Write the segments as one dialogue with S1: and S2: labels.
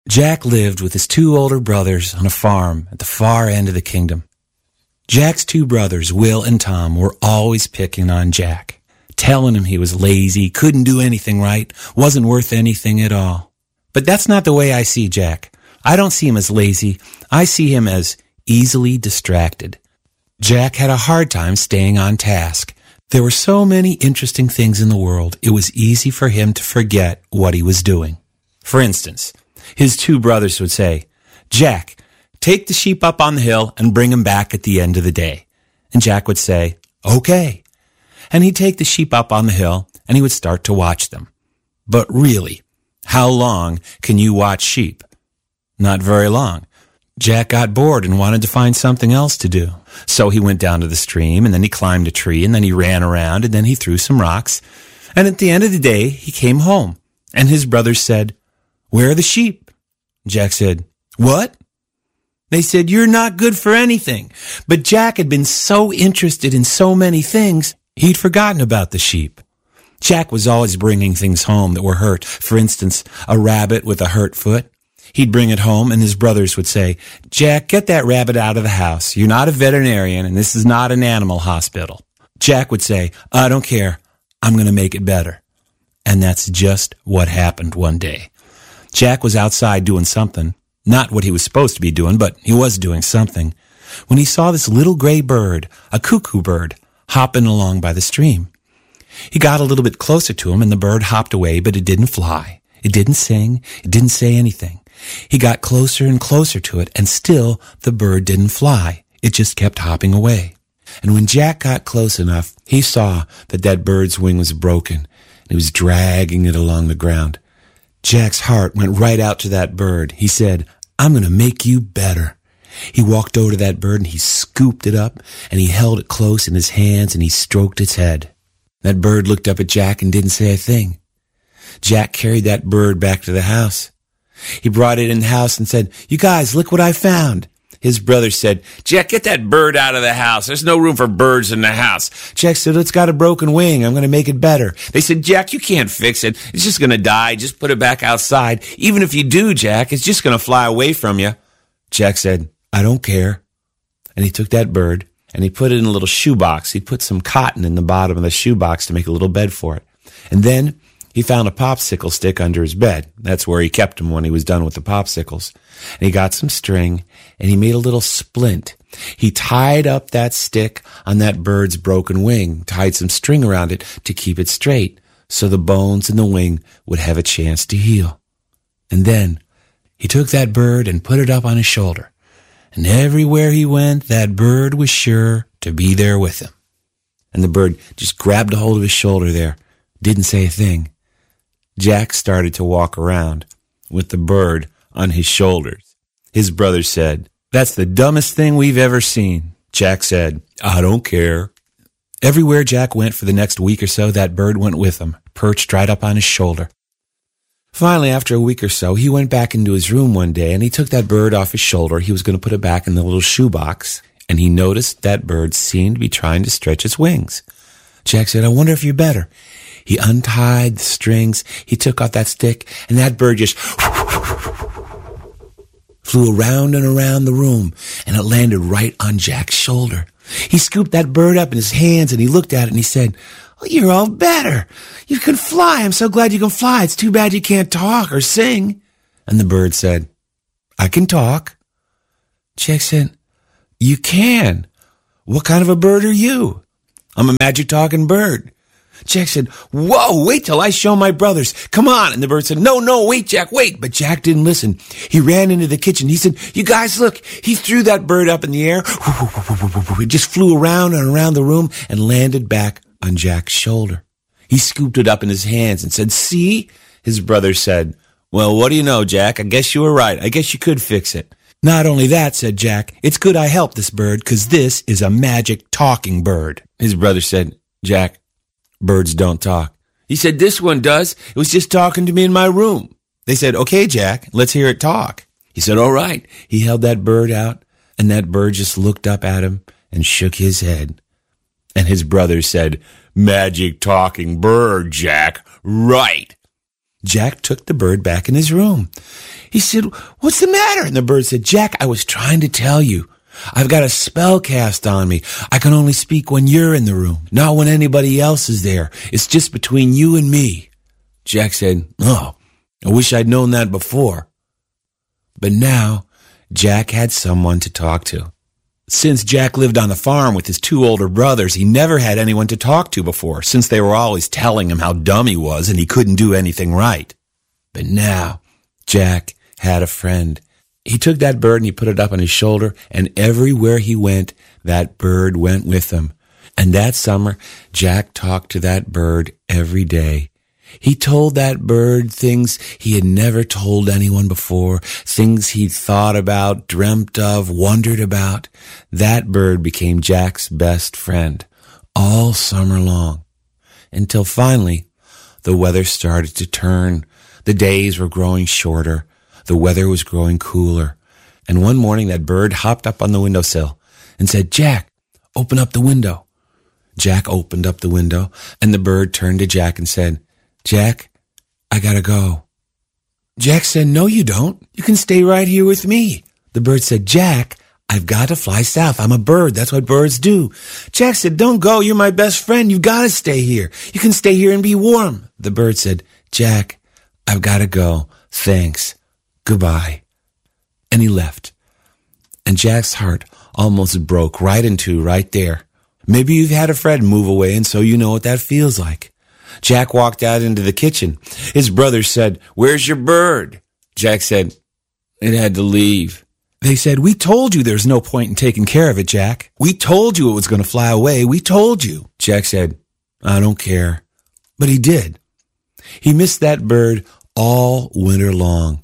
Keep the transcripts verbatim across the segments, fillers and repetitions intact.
S1: Jack lived with his two older brothers on a farm at the far end of the kingdom. Jack's two brothers, Will and Tom, were always picking on Jack, telling him he was lazy, couldn't do anything right, wasn't worth anything at all. But that's not the way I see Jack. I don't see him as lazy. I see him as easily distracted. Jack had a hard time staying on task. There were so many interesting things in the world, it was easy for him to forget what he was doing. For instance, his two brothers would say, "Jack, take the sheep up on the hill and bring them back at the end of the day." And Jack would say, "Okay." And he'd take the sheep up on the hill and he would start to watch them. But really, how long can you watch sheep? Not very long. Jack got bored and wanted to find something else to do. So he went down to the stream, and then he climbed a tree, and then he ran around, and then he threw some rocks. And at the end of the day, he came home, and his brothers said, "Where are the sheep?" Jack said, "What?" They said, "You're not good for anything." But Jack had been so interested in so many things, he'd forgotten about the sheep. Jack was always bringing things home that were hurt. For instance, a rabbit with a hurt foot. He'd bring it home, and his brothers would say, "Jack, get that rabbit out of the house. You're not a veterinarian, and this is not an animal hospital." Jack would say, "I don't care. I'm going to make it better." And that's just what happened one day. Jack was outside doing something. Not what he was supposed to be doing, but he was doing something, when he saw this little gray bird, a cuckoo bird, hopping along by the stream. He got a little bit closer to him, and the bird hopped away, but it didn't fly. It didn't sing. It didn't say anything. He got closer and closer to it, and still the bird didn't fly. It just kept hopping away. And when Jack got close enough, he saw that that bird's wing was broken, and he was dragging it along the ground. Jack's heart went right out to that bird. He said, "I'm going to make you better." He walked over to that bird, and he scooped it up, and he held it close in his hands, and he stroked its head. That bird looked up at Jack and didn't say a thing. Jack carried that bird back to the house. He brought it in the house and said, "You guys, look what I found." His brother said, "Jack, get that bird out of the house. There's no room for birds in the house." Jack said, "It's got a broken wing. I'm going to make it better." They said, "Jack, you can't fix it. It's just going to die. Just put it back outside. Even if you do, Jack, it's just going to fly away from you." Jack said, "I don't care." And he took that bird and he put it in a little shoebox. He put some cotton in the bottom of the shoebox to make a little bed for it. And then he found a popsicle stick under his bed. That's where he kept them when he was done with the popsicles. And he got some string, and he made a little splint. He tied up that stick on that bird's broken wing, tied some string around it to keep it straight, so the bones in the wing would have a chance to heal. And then he took that bird and put it up on his shoulder. And everywhere he went, that bird was sure to be there with him. And the bird just grabbed a hold of his shoulder there, didn't say a thing. Jack started to walk around with the bird on his shoulders. His brother said, "That's the dumbest thing we've ever seen." Jack said, "I don't care." Everywhere Jack went for the next week or so, that bird went with him, perched right up on his shoulder. Finally, after a week or so, he went back into his room one day, and he took that bird off his shoulder. He was going to put it back in the little shoebox, and he noticed that bird seemed to be trying to stretch its wings. Jack said, "I wonder if you're better." He untied the strings, he took off that stick, and that bird just flew around and around the room, and it landed right on Jack's shoulder. He scooped that bird up in his hands, and he looked at it, and he said, "Oh, you're all better. You can fly. I'm so glad you can fly. It's too bad you can't talk or sing." And the bird said, "I can talk." Jack said, "You can. What kind of a bird are you?" "I'm a magic talking bird." Jack said, "Whoa, wait till I show my brothers. Come on." And the bird said, "No, no, wait, Jack, wait." But Jack didn't listen. He ran into the kitchen. He said, "You guys, look." He threw that bird up in the air. It just flew around and around the room and landed back on Jack's shoulder. He scooped it up in his hands and said, "See?" His brother said, "Well, what do you know, Jack? I guess you were right. I guess you could fix it." "Not only that," said Jack, "it's good I helped this bird, because this is a magic talking bird." His brother said, "Jack, birds don't talk." He said, "This one does. It was just talking to me in my room." They said, "Okay, Jack, let's hear it talk." He said, "All right." He held that bird out, and that bird just looked up at him and shook his head. And his brother said, "Magic talking bird, Jack. Right." Jack took the bird back in his room. He said, "What's the matter?" And the bird said, "Jack, I was trying to tell you. I've got a spell cast on me. I can only speak when you're in the room, not when anybody else is there. It's just between you and me." Jack said, "Oh, I wish I'd known that before." But now, Jack had someone to talk to. Since Jack lived on the farm with his two older brothers, he never had anyone to talk to before, since they were always telling him how dumb he was and he couldn't do anything right. But now, Jack had a friend. He took that bird and he put it up on his shoulder, and everywhere he went, that bird went with him. And that summer, Jack talked to that bird every day. He told that bird things he had never told anyone before, things he'd thought about, dreamt of, wondered about. That bird became Jack's best friend all summer long, until finally the weather started to turn. The days were growing shorter. The weather was growing cooler. And one morning that bird hopped up on the windowsill and said, "Jack, open up the window." Jack opened up the window, and the bird turned to Jack and said, "Jack, I gotta go." Jack said, "No, you don't. You can stay right here with me." The bird said, "Jack, I've got to fly south. I'm a bird. That's what birds do." Jack said, "Don't go. You're my best friend. You've got to stay here. You can stay here and be warm." The bird said, "Jack, I've got to go. Thanks. Goodbye." And he left. And Jack's heart almost broke right in two right there. Maybe you've had a friend move away, and so you know what that feels like. Jack walked out into the kitchen. His brothers said, "Where's your bird?" Jack said, "It had to leave." They said, "We told you there's no point in taking care of it, Jack. We told you it was going to fly away. We told you." Jack said, "I don't care." But he did. He missed that bird all winter long.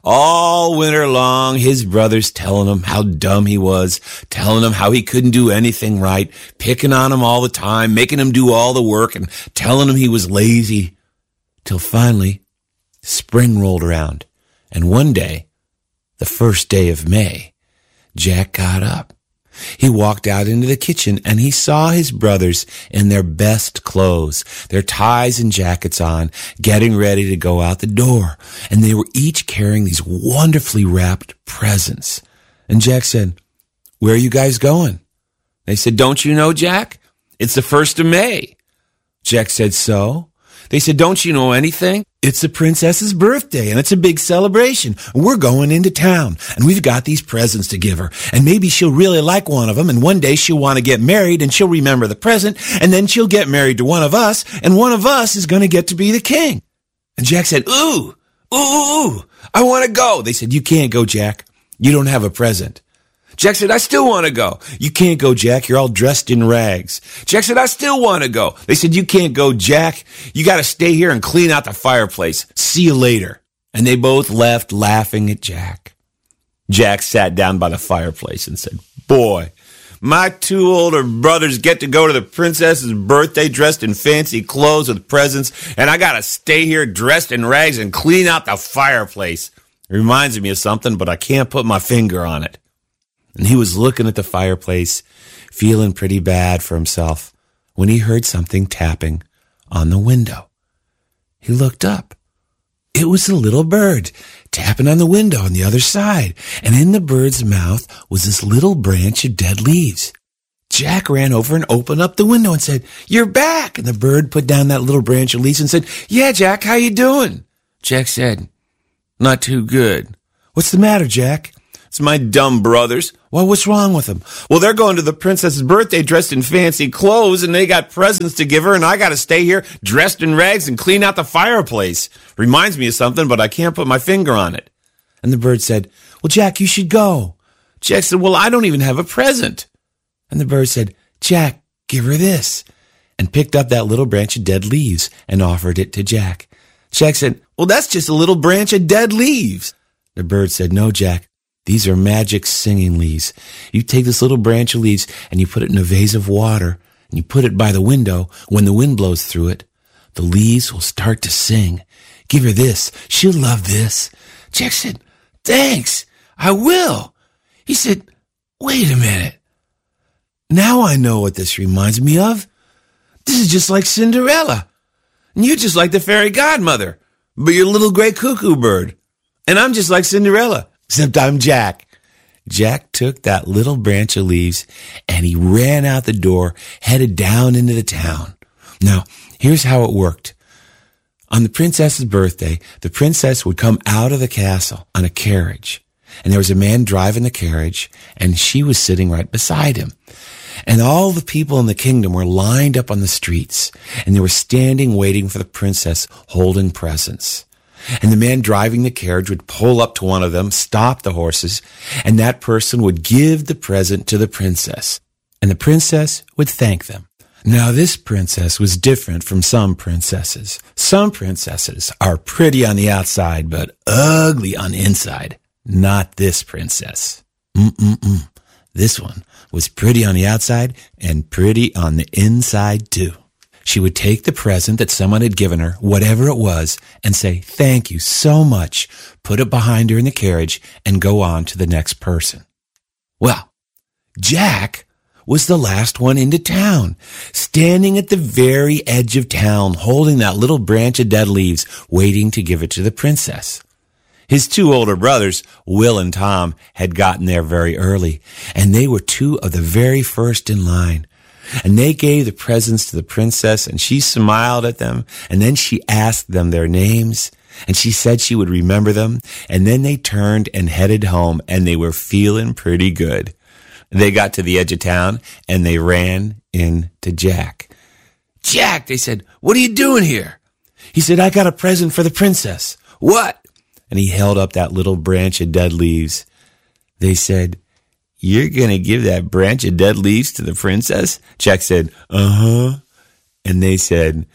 S1: All winter long, his brothers telling him how dumb he was, telling him how he couldn't do anything right, picking on him all the time, making him do all the work, and telling him he was lazy. Till finally, spring rolled around, and one day, the first day of May, Jack got up. He walked out into the kitchen, and he saw his brothers in their best clothes, their ties and jackets on, getting ready to go out the door. And they were each carrying these wonderfully wrapped presents. And Jack said, "Where are you guys going?" They said, "Don't you know, Jack? It's the first of May." Jack said, "So?" They said, "Don't you know anything? It's the princess's birthday, and it's a big celebration. We're going into town, and we've got these presents to give her, and maybe she'll really like one of them, and one day she'll want to get married, and she'll remember the present, and then she'll get married to one of us, and one of us is going to get to be the king." And Jack said, ooh, ooh, ooh, ooh, I want to go. They said, "You can't go, Jack. You don't have a present." Jack said, "I still want to go." "You can't go, Jack. You're all dressed in rags." Jack said, "I still want to go." They said, "You can't go, Jack. You got to stay here and clean out the fireplace. See you later." And they both left laughing at Jack. Jack sat down by the fireplace and said, "Boy, my two older brothers get to go to the princess's birthday dressed in fancy clothes with presents, and I got to stay here dressed in rags and clean out the fireplace. It reminds me of something, but I can't put my finger on it." And he was looking at the fireplace, feeling pretty bad for himself, when he heard something tapping on the window. He looked up. It was a little bird tapping on the window on the other side, and in the bird's mouth was this little branch of dead leaves. Jack ran over and opened up the window and said, "You're back." And the bird put down that little branch of leaves and said, "Yeah, Jack, how you doing?" Jack said, "Not too good." "What's the matter, Jack?" "It's my dumb brothers." "Well, what's wrong with them?" "Well, they're going to the princess's birthday dressed in fancy clothes, and they got presents to give her, and I got to stay here dressed in rags and clean out the fireplace. Reminds me of something, but I can't put my finger on it." And the bird said, "Well, Jack, you should go." Jack said, "Well, I don't even have a present." And the bird said, "Jack, give her this," and picked up that little branch of dead leaves and offered it to Jack. Jack said, "Well, that's just a little branch of dead leaves." The bird said, "No, Jack. These are magic singing leaves. You take this little branch of leaves and you put it in a vase of water and you put it by the window. When the wind blows through it, the leaves will start to sing. Give her this. She'll love this." Jack said, "Thanks. I will." He said, "Wait a minute. Now I know what this reminds me of. This is just like Cinderella. And you're just like the fairy godmother. but you're a little gray cuckoo bird. And I'm just like Cinderella, except I'm Jack. Jack took that little branch of leaves and he ran out the door, headed down into the town. Now, here's how it worked. On the princess's birthday, the princess would come out of the castle on a carriage. And there was a man driving the carriage, and she was sitting right beside him. And all the people in the kingdom were lined up on the streets, and they were standing waiting for the princess holding presents. And the man driving the carriage would pull up to one of them, stop the horses, and that person would give the present to the princess. And the princess would thank them. Now, this princess was different from some princesses. Some princesses are pretty on the outside, but ugly on the inside. Not this princess. Mm-mm-mm. This one was pretty on the outside and pretty on the inside, too. She would take the present that someone had given her, whatever it was, and say, thank you so much, put it behind her in the carriage, and go on to the next person. Well, Jack was the last one into town, standing at the very edge of town, holding that little branch of dead leaves, waiting to give it to the princess. His two older brothers, Will and Tom, had gotten there very early, and they were two of the very first in line. And they gave the presents to the princess, and she smiled at them, and then she asked them their names, and she said she would remember them, and then they turned and headed home, and they were feeling pretty good. They got to the edge of town, and they ran into Jack. Jack, they said, what are you doing here? He said, I got a present for the princess. What? And he held up that little branch of dead leaves. They said, you're going to give that branch of dead leaves to the princess? Jack said, uh-huh. And they said,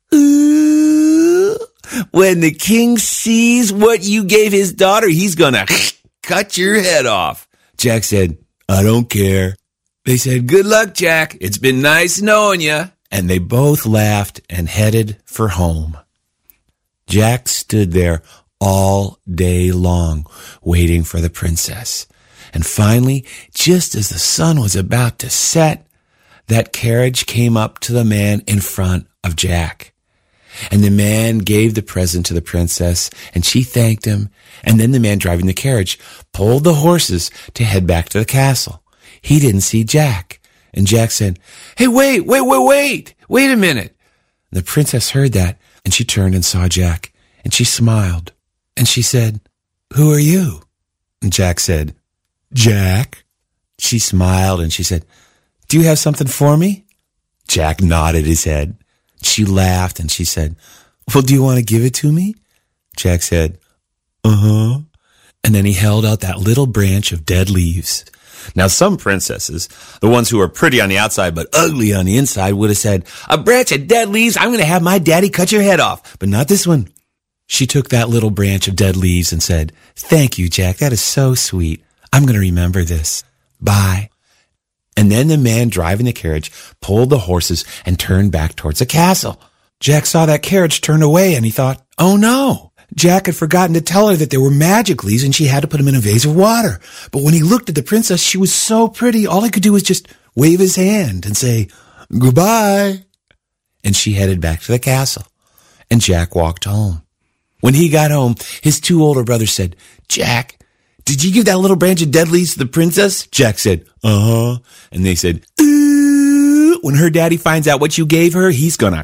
S1: ooh, when the king sees what you gave his daughter, he's going to cut your head off. Jack said, I don't care. They said, good luck, Jack. It's been nice knowing you. And they both laughed and headed for home. Jack stood there all day long, waiting for the princess. And finally, just as the sun was about to set, that carriage came up to the man in front of Jack. And the man gave the present to the princess, and she thanked him. And then the man driving the carriage pulled the horses to head back to the castle. He didn't see Jack. And Jack said, hey, wait, wait, wait, wait, wait a minute. And the princess heard that, and she turned and saw Jack, and she smiled. And she said, who are you? And Jack said, Jack. She smiled, and she said, do you have something for me? Jack nodded his head. She laughed, and she said, well, do you want to give it to me? Jack said, uh-huh. And then he held out that little branch of dead leaves. Now, some princesses, the ones who are pretty on the outside but ugly on the inside, would have said, a branch of dead leaves, I'm going to have my daddy cut your head off. But not this one. She took that little branch of dead leaves and said, thank you, Jack. That is so sweet. I'm going to remember this. Bye. And then the man driving the carriage pulled the horses and turned back towards the castle. Jack saw that carriage turn away, and he thought, oh no. Jack had forgotten to tell her that there were magic leaves and she had to put them in a vase of water. But when he looked at the princess, she was so pretty, all he could do was just wave his hand and say, goodbye. And she headed back to the castle, and Jack walked home. When he got home, his two older brothers said, Jack, did you give that little branch of dead leaves to the princess? Jack said, uh-huh. And they said, ooh, when her daddy finds out what you gave her, he's gonna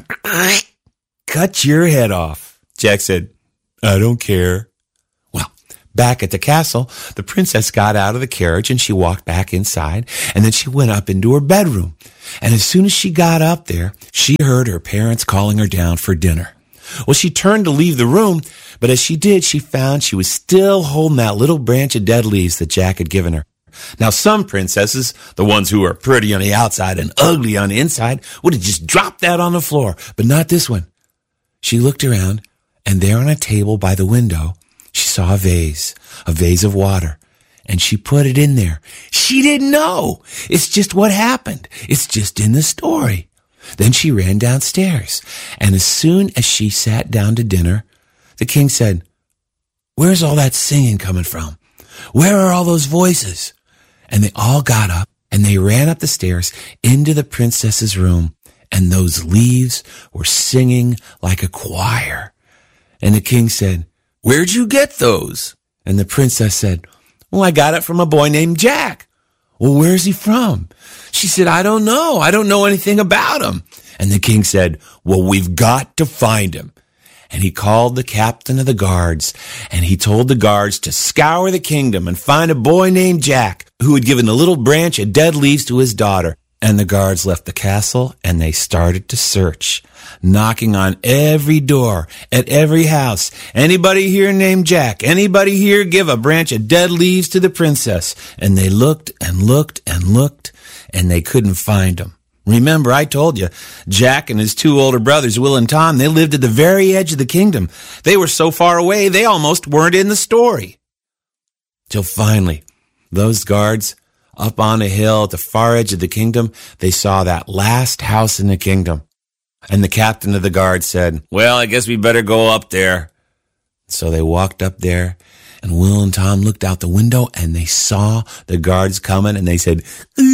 S1: cut your head off. Jack said, I don't care. Well, back at the castle, the princess got out of the carriage and she walked back inside, and then she went up into her bedroom. And as soon as she got up there, she heard her parents calling her down for dinner. Well, she turned to leave the room, but as she did, she found she was still holding that little branch of dead leaves that Jack had given her. Now, some princesses, the ones who are pretty on the outside and ugly on the inside, would have just dropped that on the floor, but not this one. She looked around, and there on a table by the window, she saw a vase, a vase of water, and she put it in there. She didn't know. It's just what happened. It's just in the story. Then she ran downstairs, and as soon as she sat down to dinner, the king said, where's all that singing coming from? Where are all those voices? And they all got up, and they ran up the stairs into the princess's room, and those leaves were singing like a choir. And the king said, "Where'd you get those?" And the princess said, "Well, I got it from a boy named Jack." "Well, where's he from?" She said, "I don't know. I don't know anything about him." And the king said, "Well, we've got to find him." And he called the captain of the guards, and he told the guards to scour the kingdom and find a boy named Jack who had given a little branch of dead leaves to his daughter. And the guards left the castle, and they started to search, knocking on every door, at every house. "Anybody here named Jack? Anybody here give a branch of dead leaves to the princess?" And they looked and looked and looked, and they couldn't find him. Remember, I told you, Jack and his two older brothers, Will and Tom, they lived at the very edge of the kingdom. They were so far away, they almost weren't in the story. Till finally, those guards, up on a hill at the far edge of the kingdom, they saw that last house in the kingdom. And the captain of the guard said, "Well, I guess we better go up there." So they walked up there, and Will and Tom looked out the window, and they saw the guards coming, and they said,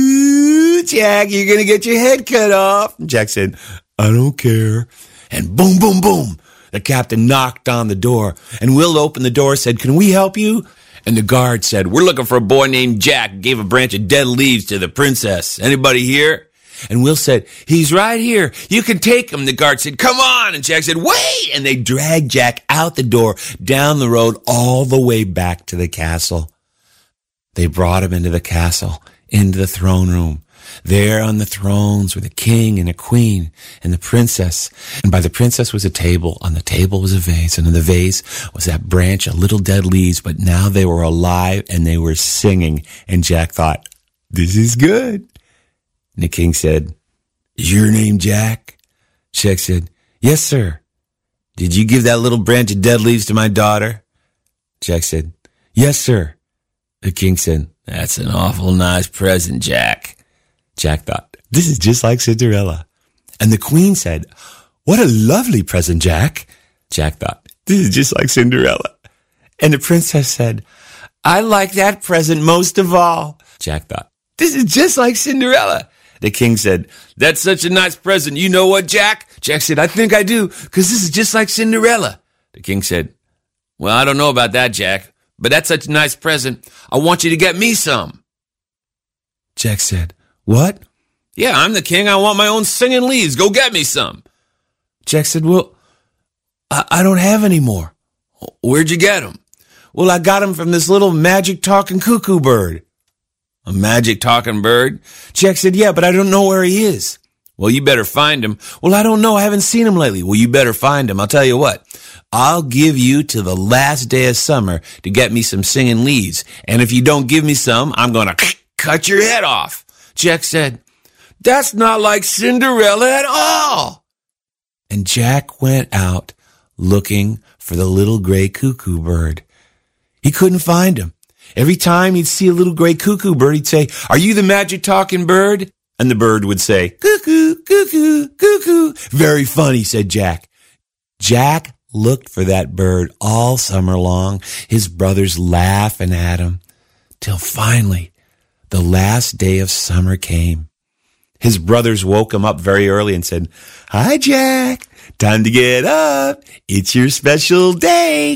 S1: "Ooh, Jack, you're going to get your head cut off." And Jack said, "I don't care." And boom, boom, boom, the captain knocked on the door, and Will opened the door and said, "Can we help you?" And the guard said, "We're looking for a boy named Jack who gave a branch of dead leaves to the princess. Anybody here?" And Will said, "He's right here. You can take him." The guard said, "Come on." And Jack said, "Wait." And they dragged Jack out the door, down the road, all the way back to the castle. They brought him into the castle, into the throne room. There on the thrones were the king and the queen and the princess. And by the princess was a table. On the table was a vase. And in the vase was that branch of little dead leaves. But now they were alive and they were singing. And Jack thought, "This is good." And the king said, "Is your name Jack?" Jack said, "Yes, sir." "Did you give that little branch of dead leaves to my daughter?" Jack said, "Yes, sir." The king said, "That's an awful nice present, Jack." Jack thought, "This is just like Cinderella." And the queen said, "What a lovely present, Jack." Jack thought, "This is just like Cinderella." And the princess said, "I like that present most of all." Jack thought, "This is just like Cinderella." The king said, "That's such a nice present. You know what, Jack?" Jack said, "I think I do, because this is just like Cinderella." The king said, "Well, I don't know about that, Jack, but that's such a nice present. I want you to get me some." Jack said, "What?" "Yeah, I'm the king. I want my own singing leaves. Go get me some." Jack said, "Well, I, I don't have any more." "Where'd you get them?" "Well, I got them from this little magic talking cuckoo bird." "A magic talking bird?" Jack said, "Yeah, but I don't know where he is." "Well, you better find him." "Well, I don't know. I haven't seen him lately." "Well, you better find him. I'll tell you what. I'll give you to the last day of summer to get me some singing leaves. And if you don't give me some, I'm going to cut your head off." Jack said, "That's not like Cinderella at all." And Jack went out looking for the little gray cuckoo bird. He couldn't find him. Every time he'd see a little gray cuckoo bird, he'd say, "Are you the magic talking bird?" And the bird would say, "Cuckoo, cuckoo, cuckoo." "Very funny," said Jack. Jack looked for that bird all summer long, his brothers laughing at him, till finally the last day of summer came. His brothers woke him up very early and said, "Hi, Jack. Time to get up. It's your special day."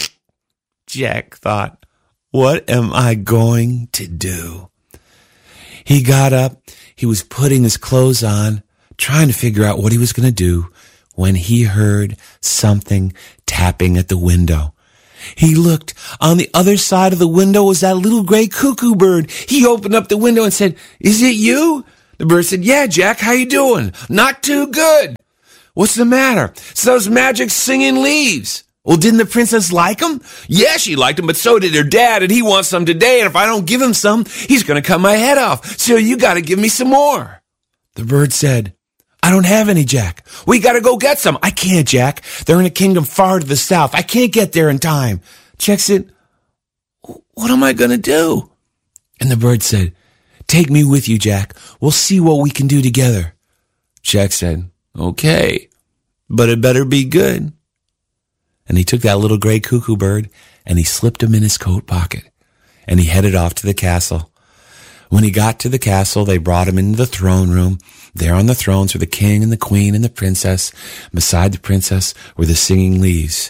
S1: Jack thought, "What am I going to do?" He got up. He was putting his clothes on, trying to figure out what he was going to do, when he heard something tapping at the window. He looked. On the other side of the window was that little gray cuckoo bird. He opened up the window and said, "Is it you?" The bird said, "Yeah, Jack, how you doing?" "Not too good." "What's the matter?" "It's those magic singing leaves." "Well, didn't the princess like them?" "Yeah, she liked them, but so did her dad, and he wants some today, and if I don't give him some, he's going to cut my head off. So you got to give me some more." The bird said, "I don't have any, Jack." "We got to go get some." "I can't, Jack. They're in a kingdom far to the south. I can't get there in time." Jack said, "What am I going to do?" And the bird said, "Take me with you, Jack. We'll see what we can do together." Jack said, "Okay, but it better be good." And he took that little gray cuckoo bird and he slipped him in his coat pocket and he headed off to the castle. When he got to the castle, they brought him into the throne room. There on the thrones were the king and the queen and the princess. Beside the princess were the singing leaves.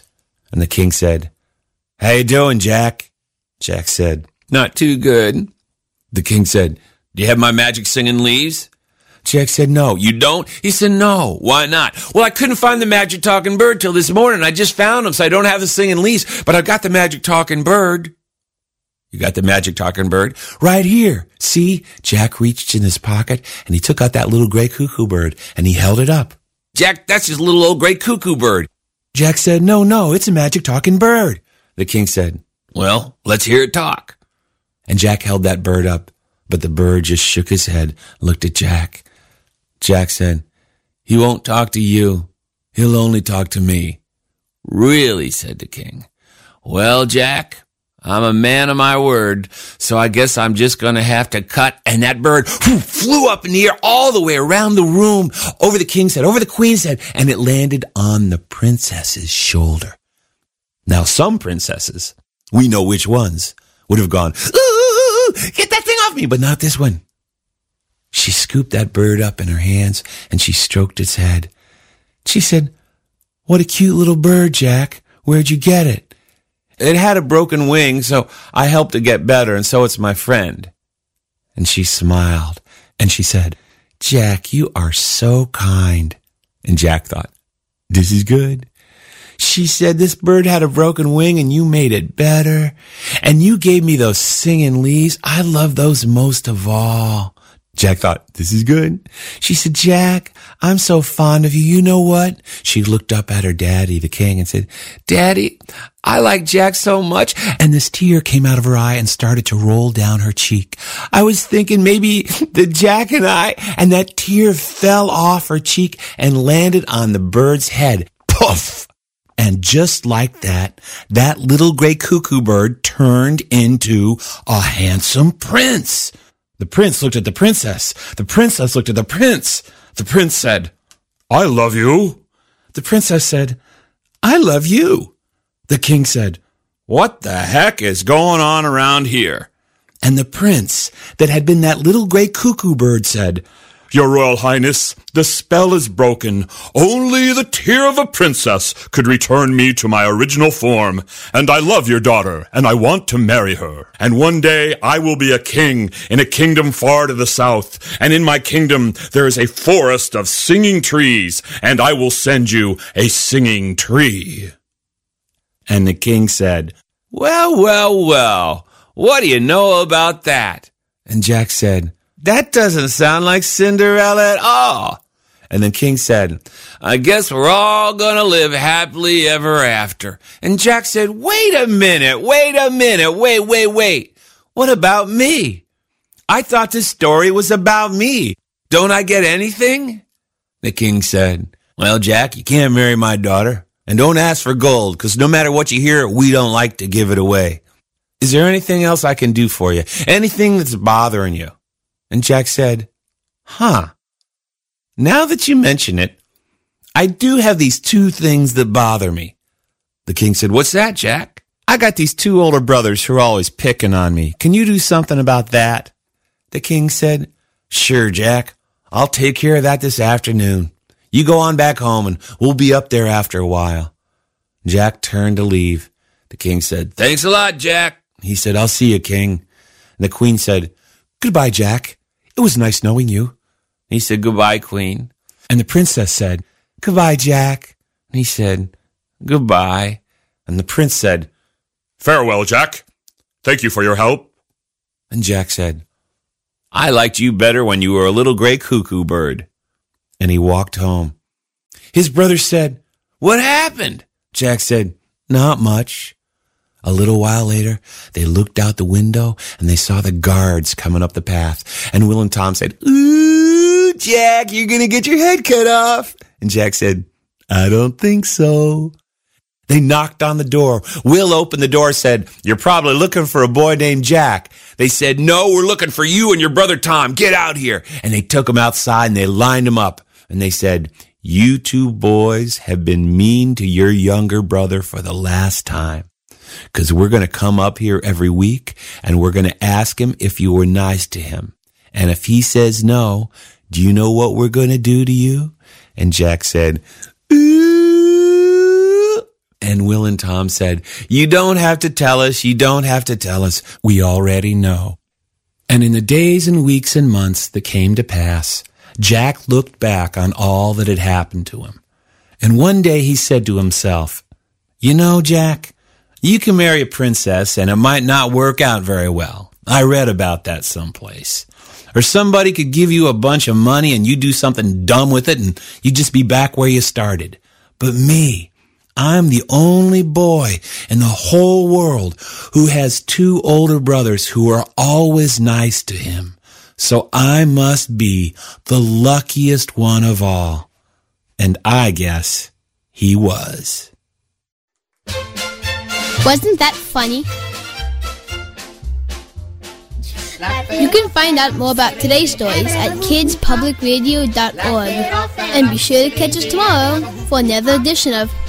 S1: And the king said, "How you doing, Jack?" Jack said, "Not too good." The king said, "Do you have my magic singing leaves?" Jack said, "No." "You don't?" He said, "No." "Why not?" "Well, I couldn't find the magic talking bird till this morning. I just found them, so I don't have the singing leaves, but I've got the magic talking bird." "You got the magic talking bird?" "Right here. See?" Jack reached in his pocket, and he took out that little gray cuckoo bird, and he held it up. "Jack, that's just a little old gray cuckoo bird." Jack said, "No, no, it's a magic talking bird." The king said, "Well, let's hear it talk." And Jack held that bird up, but the bird just shook his head, looked at Jack. Jack said, "He won't talk to you. He'll only talk to me." "Really?" said the king. "Well, Jack, I'm a man of my word, so I guess I'm just going to have to cut." And that bird whew, flew up in the air all the way around the room, over the king's head, over the queen's head, and it landed on the princess's shoulder. Now, some princesses, we know which ones, would have gone, "Ooh, get that thing off me," but not this one. She scooped that bird up in her hands, and she stroked its head. She said, "What a cute little bird, Jack. Where'd you get it?" "It had a broken wing, so I helped it get better, and so it's my friend." And she smiled, and she said, "Jack, you are so kind." And Jack thought, "This is good." She said, "This bird had a broken wing, and you made it better. And you gave me those singing leaves. I love those most of all." Jack thought, "This is good." She said, "Jack, I'm so fond of you. You know what?" She looked up at her daddy, the king, and said, "Daddy, I like Jack so much." And this tear came out of her eye and started to roll down her cheek. "I was thinking maybe that Jack and I," and that tear fell off her cheek and landed on the bird's head. Poof! And just like that, that little gray cuckoo bird turned into a handsome prince. The prince looked at the princess. The princess looked at the prince. The prince said, "I love you." The princess said, "I love you." The king said, "What the heck is going on around here?" And the prince, that had been that little gray cuckoo bird, said, "Your Royal Highness, the spell is broken. Only the tear of a princess could return me to my original form. And I love your daughter, and I want to marry her. And one day I will be a king in a kingdom far to the south. And in my kingdom there is a forest of singing trees, and I will send you a singing tree." And the king said, "Well, well, well, what do you know about that?" And Jack said, "That doesn't sound like Cinderella at all." And the king said, "I guess we're all gonna live happily ever after." And Jack said, "Wait a minute, wait a minute, wait, wait, wait. What about me? I thought this story was about me. Don't I get anything?" The king said, "Well, Jack, you can't marry my daughter. And don't ask for gold, because no matter what you hear, we don't like to give it away. Is there anything else I can do for you? Anything that's bothering you?" And Jack said, "Huh, now that you mention it, I do have these two things that bother me." The king said, "What's that, Jack?" "I got these two older brothers who are always picking on me. Can you do something about that?" The king said, "Sure, Jack. I'll take care of that this afternoon. You go on back home, and we'll be up there after a while." Jack turned to leave. The king said, "Thanks a lot, Jack." He said, "I'll see you, king." And the queen said, "Goodbye, Jack. It was nice knowing you." He said, "Goodbye, queen." And the princess said, "Goodbye, Jack." And he said, "Goodbye." And the prince said, "Farewell, Jack. Thank you for your help." And Jack said, "I liked you better when you were a little gray cuckoo bird." And he walked home. His brothers said, "What happened?" Jack said, "Not much." A little while later, they looked out the window and they saw the guards coming up the path. And Will and Tom said, "Ooh, Jack, you're going to get your head cut off." And Jack said, "I don't think so." They knocked on the door. Will opened the door and said, "You're probably looking for a boy named Jack." They said, "No, we're looking for you and your brother Tom. Get out here." And they took him outside and they lined him up. And they said, "You two boys have been mean to your younger brother for the last time. Because we're going to come up here every week and we're going to ask him if you were nice to him. And if he says no, do you know what we're going to do to you?" And Jack said, "Ooh." And Will and Tom said, "You don't have to tell us. You don't have to tell us. We already know." And in the days and weeks and months that came to pass, Jack looked back on all that had happened to him. And one day he said to himself, "You know, Jack, you can marry a princess and it might not work out very well. I read about that someplace. Or somebody could give you a bunch of money and you do something dumb with it and you just be back where you started. But me, I'm the only boy in the whole world who has two older brothers who are always nice to him. So I must be the luckiest one of all." And I guess he was.
S2: Wasn't that funny? You can find out more about today's stories at kids public radio dot org. And be sure to catch us tomorrow for another edition of